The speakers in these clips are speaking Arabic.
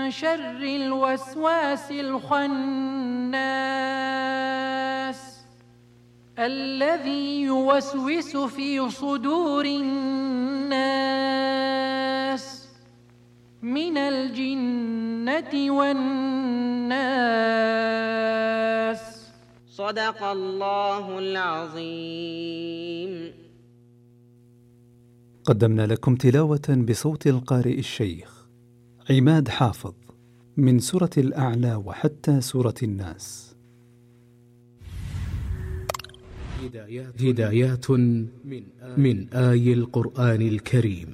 شر الوسواس الخناس الذي يوسوس في صدور الناس من الجنة والناس. صدق الله العظيم. قدمنا لكم تلاوة بصوت القارئ الشيخ عماد حافظ من سورة الأعلى وحتى سورة الناس. هدايات من آي القرآن الكريم.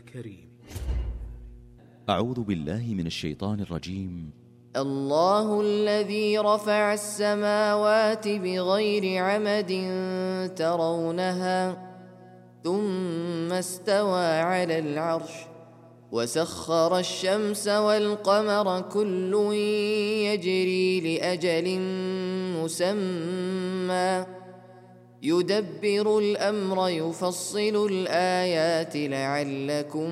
أعوذ بالله من الشيطان الرجيم. الله الذي رفع السماوات بغير عمد ترونها ثم استوى على العرش وسخر الشمس والقمر كل يجري لأجل مسمى يدبر الأمر يفصل الآيات لعلكم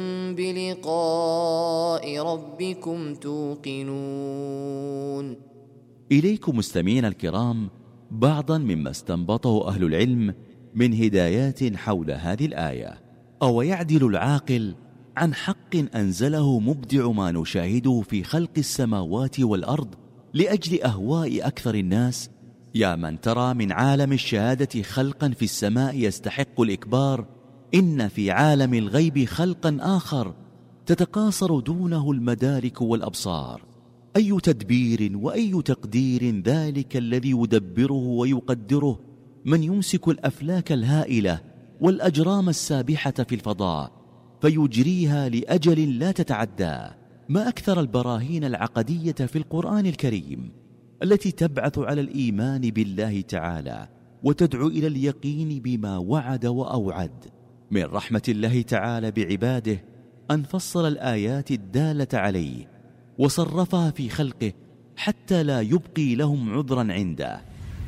بلقاء ربكم توقنون. إليكم مستمعين الكرام بعضا مما استنبطه أهل العلم من هدايات حول هذه الآية. أو يعدل العاقل عن حق أنزله مبدع ما نشاهده في خلق السماوات والأرض لأجل أهواء أكثر الناس؟ يا من ترى من عالم الشهادة خلقا في السماء يستحق الإكبار، إن في عالم الغيب خلقا آخر تتقاصر دونه المدارك والأبصار. أي تدبير وأي تقدير ذلك الذي يدبره ويقدره من يمسك الأفلاك الهائلة والأجرام السابحة في الفضاء فيجريها لأجل لا تتعدى. ما أكثر البراهين العقدية في القرآن الكريم التي تبعث على الإيمان بالله تعالى وتدعو إلى اليقين بما وعد وأوعد. من رحمة الله تعالى بعباده أن فصل الآيات الدالة عليه وصرفها في خلقه حتى لا يبقي لهم عذرا عنده.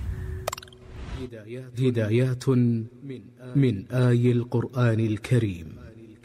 هدايات من آي القرآن الكريم.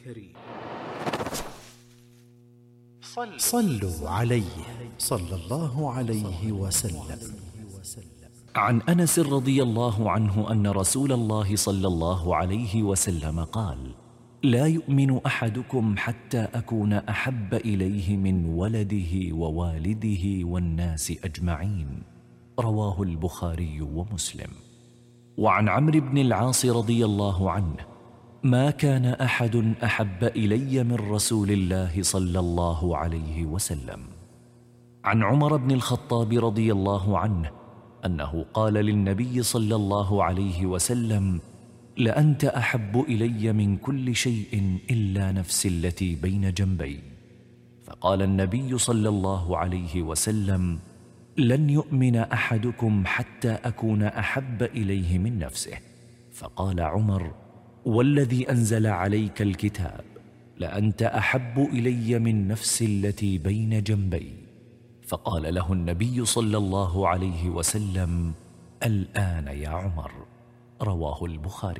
صلوا عليه صلى الله عليه وسلم. عن أنس رضي الله عنه أن رسول الله صلى الله عليه وسلم قال: لا يؤمن أحدكم حتى أكون أحب إليه من ولده ووالده والناس أجمعين. رواه البخاري ومسلم. وعن عمرو بن العاص رضي الله عنه: ما كان أحد أحب إلي من رسول الله صلى الله عليه وسلم. عن عمر بن الخطاب رضي الله عنه أنه قال للنبي صلى الله عليه وسلم: لأنت أحب إلي من كل شيء إلا نفسي التي بين جنبي. فقال النبي صلى الله عليه وسلم: لن يؤمن أحدكم حتى أكون أحب إليه من نفسه. فقال عمر: والذي أنزل عليك الكتاب لأنت أحب إلي من نفسي التي بين جنبي. فقال له النبي صلى الله عليه وسلم: الآن يا عمر. رواه البخاري.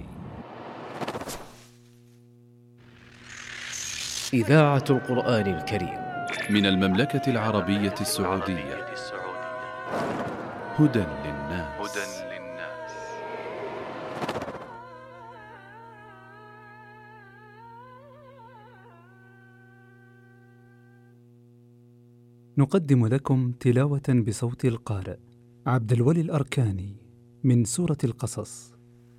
إذاعة القرآن الكريم من المملكة العربية السعودية. هدى للناس. نقدم لكم تلاوة بصوت القارئ عبد الولي الأركاني من سورة القصص.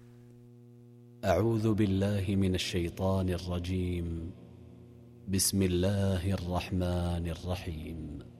أعوذ بالله من الشيطان الرجيم. بسم الله الرحمن الرحيم.